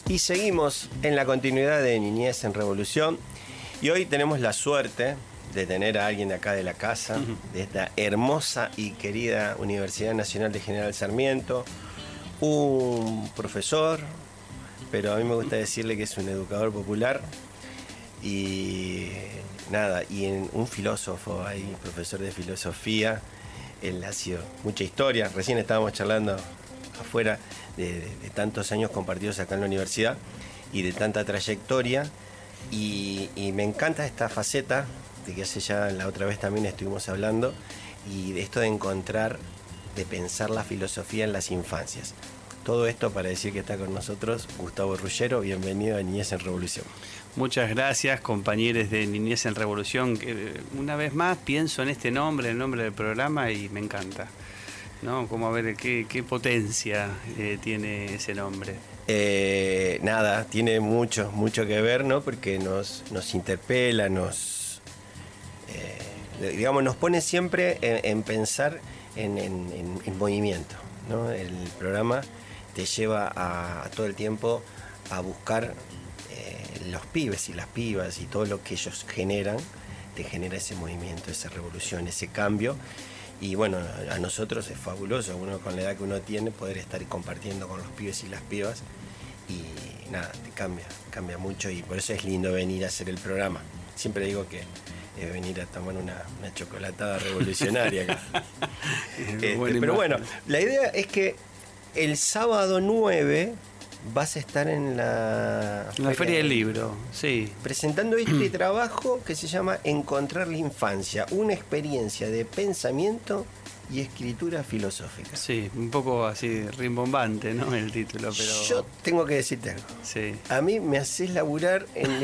Y seguimos en la continuidad de Niñez en Revolución. Y hoy tenemos la suerte de tener a alguien de acá de la casa, de esta hermosa y querida Universidad Nacional de General Sarmiento, un profesor, pero a mí me gusta decirle que es un educador popular y nada, y un filósofo ahí, profesor de filosofía. Él ha sido mucha historia. Recién estábamos charlando afuera de tantos años compartidos acá en la universidad y de tanta trayectoria. Y me encanta esta faceta de que hace ya la otra vez también estuvimos hablando, y de esto de encontrar, de pensar la filosofía en las infancias. Todo esto para decir que está con nosotros Gustavo Ruggiero. Bienvenido a Niñez en Revolución. Muchas gracias, compañeros de Niñez en Revolución. Una vez más pienso en este nombre, el nombre del programa, y me encanta, ¿no? Como a ver qué potencia tiene ese nombre. Nada, tiene mucho que ver, ¿no? Porque nos interpela, nos pone siempre en pensar en movimiento, ¿no? El programa te lleva a todo el tiempo a buscar los pibes y las pibas, y todo lo que ellos generan, te genera ese movimiento, esa revolución, ese cambio. Y bueno, a nosotros es fabuloso, uno con la edad que uno tiene, poder estar compartiendo con los pibes y las pibas, y nada, te cambia mucho, y por eso es lindo venir a hacer el programa. Siempre digo que venir a tomar una chocolatada revolucionaria acá. Pero bueno, la idea es que el sábado 9 vas a estar en la Feria del Libro, sí, presentando este trabajo que se llama Encontrar la Infancia, una experiencia de pensamiento y escritura filosófica. Sí, un poco así rimbombante, ¿no? El título, pero... Yo tengo que decirte algo. Sí. A mí me haces laburar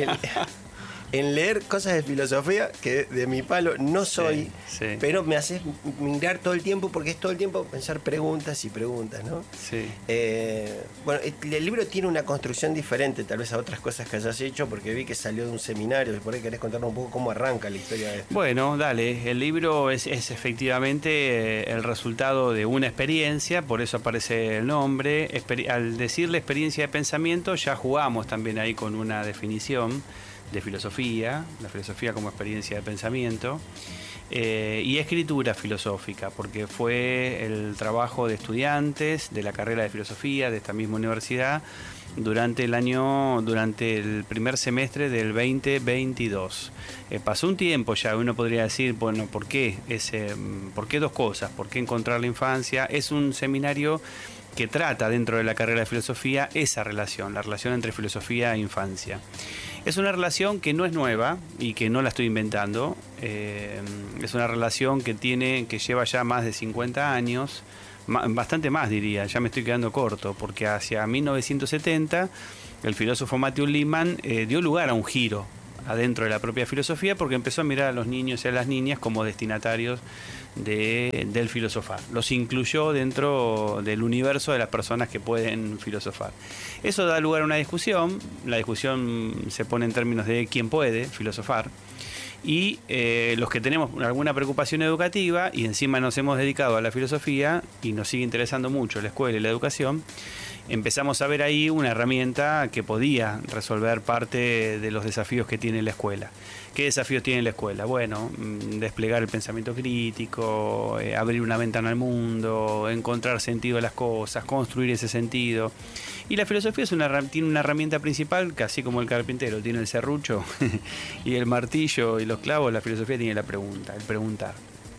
en leer cosas de filosofía que de mi palo no soy, sí. Pero me haces mirar todo el tiempo, porque es todo el tiempo pensar preguntas y preguntas, ¿no? Sí. Bueno, el libro tiene una construcción diferente tal vez a otras cosas que hayas hecho, porque vi que salió de un seminario. Por ahí querés contarnos un poco cómo arranca la historia de esto. Bueno, dale. El libro es efectivamente el resultado de una experiencia, por eso aparece el nombre. Al decirle experiencia de pensamiento, ya jugamos también ahí con una definición de filosofía, la filosofía como experiencia de pensamiento, y escritura filosófica, porque fue el trabajo de estudiantes de la carrera de filosofía de esta misma universidad durante el primer semestre del 2022. Pasó un tiempo ya, uno podría decir, bueno, ¿por qué dos cosas? ¿Por qué encontrar la infancia? Es un seminario que trata dentro de la carrera de filosofía esa relación, la relación entre filosofía e infancia. Es una relación que no es nueva y que no la estoy inventando. Es una relación que lleva ya más de 50 años, bastante más diría, ya me estoy quedando corto, porque hacia 1970 el filósofo Matthew Lehman dio lugar a un giro adentro de la propia filosofía, porque empezó a mirar a los niños y a las niñas como destinatarios del filosofar. Los incluyó dentro del universo de las personas que pueden filosofar. Eso da lugar a una discusión. La discusión se pone en términos de quién puede filosofar. Y los que tenemos alguna preocupación educativa y encima nos hemos dedicado a la filosofía y nos sigue interesando mucho la escuela y la educación, empezamos a ver ahí una herramienta que podía resolver parte de los desafíos que tiene la escuela. ¿Qué desafíos tiene la escuela? Bueno, desplegar el pensamiento crítico, abrir una ventana al mundo, encontrar sentido a las cosas, construir ese sentido. Y la filosofía tiene una herramienta principal, que así como el carpintero tiene el serrucho y el martillo y los clavos, la filosofía tiene la pregunta, el preguntar.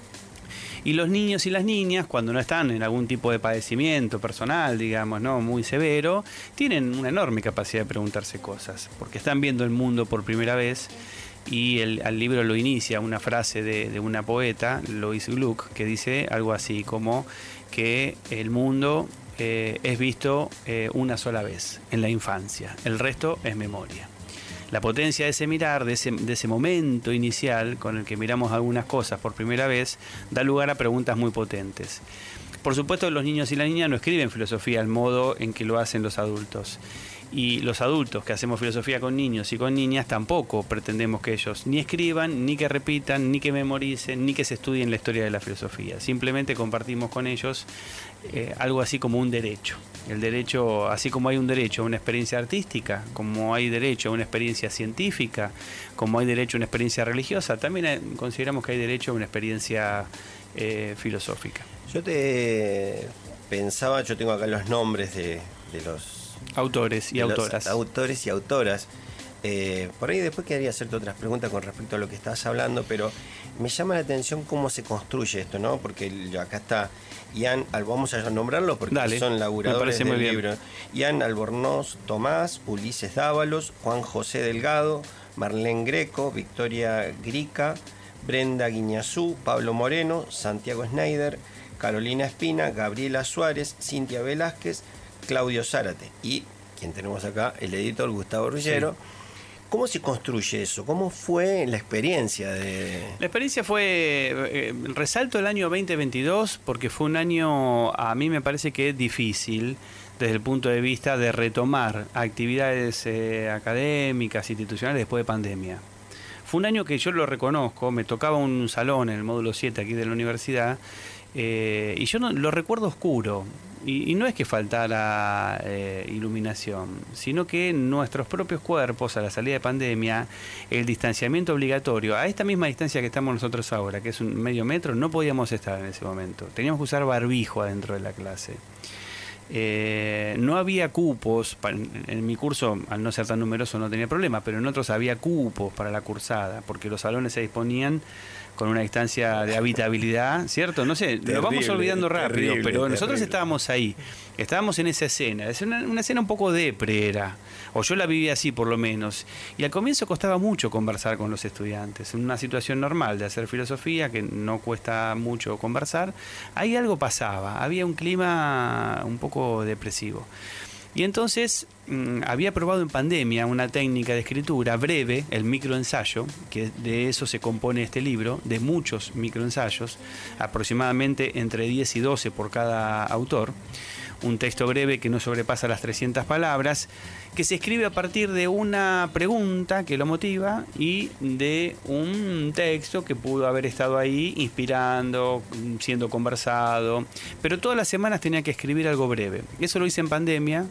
Y los niños y las niñas, cuando no están en algún tipo de padecimiento personal, digamos, ¿no?, muy severo, tienen una enorme capacidad de preguntarse cosas, porque están viendo el mundo por primera vez. Y al libro lo inicia una frase de una poeta, Lois Gluck, que dice algo así como que el mundo es visto una sola vez, en la infancia, el resto es memoria. La potencia de ese mirar, de ese momento inicial con el que miramos algunas cosas por primera vez, da lugar a preguntas muy potentes. Por supuesto, los niños y las niñas no escriben filosofía al modo en que lo hacen los adultos. Y los adultos que hacemos filosofía con niños y con niñas tampoco pretendemos que ellos ni escriban, ni que repitan, ni que memoricen, ni que se estudien la historia de la filosofía. Simplemente compartimos con ellos algo así como un derecho. El derecho, así como hay un derecho a una experiencia artística, como hay derecho a una experiencia científica, como hay derecho a una experiencia religiosa, también consideramos que hay derecho a una experiencia filosófica. Yo te pensaba, yo tengo acá los nombres de los autores y autoras. Autores y autoras. Por ahí después quedaría hacerte otras preguntas con respecto a lo que estabas hablando, pero me llama la atención cómo se construye esto, ¿no? Porque acá está Ian, vamos a nombrarlo porque Dale, son laburadores del muy libro. Ian Albornoz Tomás, Ulises Dávalos, Juan José Delgado, Marlene Greco, Victoria Grica, Brenda Guiñazú, Pablo Moreno, Santiago Schneider, Carolina Espina, Gabriela Suárez, Cintia Velázquez, Claudio Zárate y quien tenemos acá, el editor Gustavo Ruggiero. Sí. ¿Cómo se construye eso? ¿Cómo fue la experiencia de...? La experiencia fue... resalto el año 2022 porque fue un año, a mí me parece que difícil desde el punto de vista de retomar actividades académicas, institucionales después de pandemia. Fue un año que yo lo reconozco, me tocaba un salón en el módulo 7 aquí de la universidad y yo lo recuerdo oscuro. Y no es que faltara iluminación, sino que nuestros propios cuerpos, a la salida de pandemia, el distanciamiento obligatorio, a esta misma distancia que estamos nosotros ahora, que es un medio metro, no podíamos estar en ese momento. Teníamos que usar barbijo adentro de la clase. No había cupos, en mi curso, al no ser tan numeroso, no tenía problema, pero en otros había cupos para la cursada, porque los salones se disponían con una distancia de habitabilidad, ¿cierto? No sé, terrible, lo vamos olvidando rápido, terrible, pero nosotros estábamos ahí, estábamos en esa escena, es una escena un poco depre era, o yo la viví así por lo menos, y al comienzo costaba mucho conversar con los estudiantes, en una situación normal de hacer filosofía, que no cuesta mucho conversar, ahí algo pasaba, había un clima un poco depresivo. Y entonces había probado en pandemia una técnica de escritura breve, el microensayo, que de eso se compone este libro, de muchos microensayos, aproximadamente entre 10 y 12 por cada autor. Un texto breve que no sobrepasa las 300 palabras, que se escribe a partir de una pregunta que lo motiva y de un texto que pudo haber estado ahí inspirando, siendo conversado, pero todas las semanas tenía que escribir algo breve. Eso lo hice en pandemia,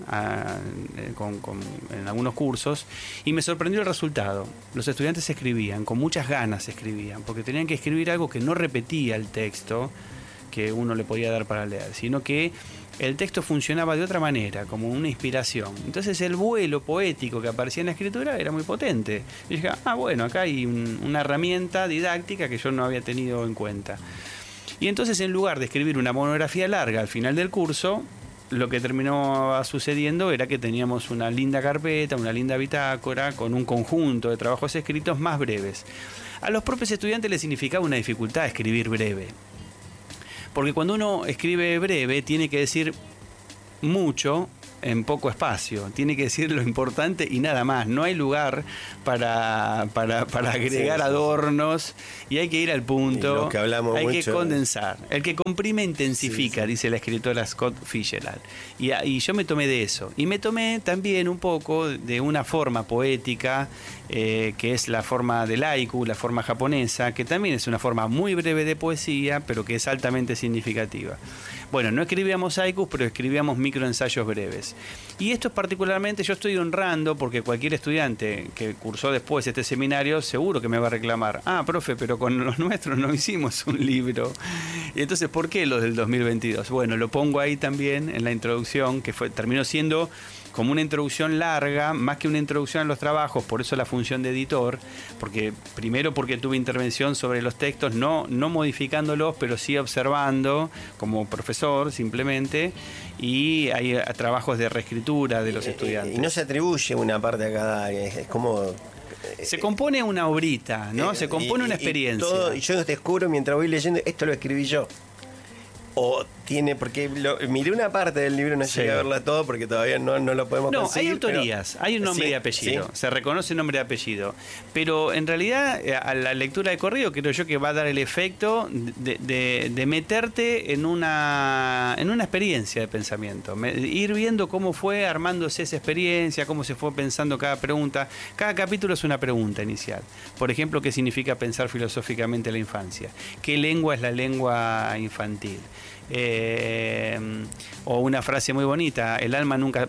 en algunos cursos, y me sorprendió el resultado. Los estudiantes escribían, con muchas ganas escribían, porque tenían que escribir algo que no repetía el texto que uno le podía dar para leer, sino que el texto funcionaba de otra manera, como una inspiración. Entonces el vuelo poético que aparecía en la escritura era muy potente. Y dije, bueno, acá hay una herramienta didáctica que yo no había tenido en cuenta. Y entonces, en lugar de escribir una monografía larga al final del curso, lo que terminó sucediendo era que teníamos una linda carpeta, una linda bitácora, con un conjunto de trabajos escritos más breves. A los propios estudiantes les significaba una dificultad escribir breve. Porque cuando uno escribe breve tiene que decir mucho en poco espacio, tiene que decir lo importante y nada más, no hay lugar para agregar adornos y hay que ir al punto, que hablamos hay mucho, que condensar. El que comprime intensifica, dice la escritora Scott Fitzgerald. Y yo me tomé de eso, y me tomé también un poco de una forma poética, que es la forma del haiku, la forma japonesa, que también es una forma muy breve de poesía, pero que es altamente significativa. Bueno, no escribíamos haikus, pero escribíamos microensayos breves. Y esto es particularmente, yo estoy honrando, porque cualquier estudiante que cursó después este seminario seguro que me va a reclamar, profe, pero con los nuestros no hicimos un libro. Y entonces, ¿por qué los del 2022? Bueno, lo pongo ahí también en la introducción, que terminó siendo como una introducción larga, más que una introducción a los trabajos, por eso la función de editor, porque tuve intervención sobre los textos, no modificándolos, pero sí observando como profesor simplemente, y hay trabajos de reescritura de los estudiantes. Y no se atribuye una parte a cada área, es como... Se compone una obrita, ¿no? Se compone una experiencia. Y yo descubro mientras voy leyendo, esto lo escribí yo. O tiene, porque miré una parte del libro, no llegué a verla todo porque todavía no lo podemos conseguir. No, hay autorías, hay un nombre y apellido, se reconoce nombre y apellido, pero en realidad a la lectura de corrido creo yo que va a dar el efecto de meterte en una experiencia de pensamiento, ir viendo cómo fue armándose esa experiencia, cómo se fue pensando cada pregunta. Cada capítulo es una pregunta inicial. Por ejemplo, ¿qué significa pensar filosóficamente la infancia? ¿Qué lengua es la lengua infantil? O una frase muy bonita, el alma nunca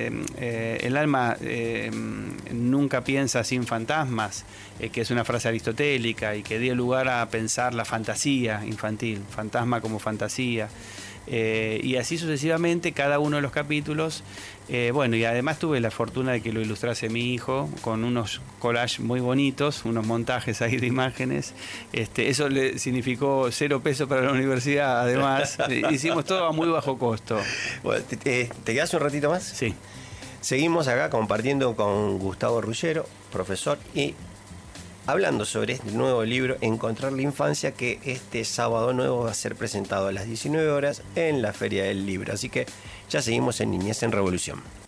piensa sin fantasmas, que es una frase aristotélica y que dio lugar a pensar la fantasía infantil, fantasma como fantasía. Y así sucesivamente cada uno de los capítulos. Bueno, y además tuve la fortuna de que lo ilustrase mi hijo con unos collages muy bonitos, unos montajes ahí de imágenes. Eso le significó 0 pesos para la universidad, además. Hicimos todo a muy bajo costo. Bueno, ¿te quedas un ratito más? Sí. Seguimos acá compartiendo con Gustavo Ruggiero, profesor, y hablando sobre este nuevo libro, Encontrar la Infancia, que este sábado nuevo va a ser presentado a las 19 horas en la Feria del Libro. Así que ya seguimos en Niñez en Revolución.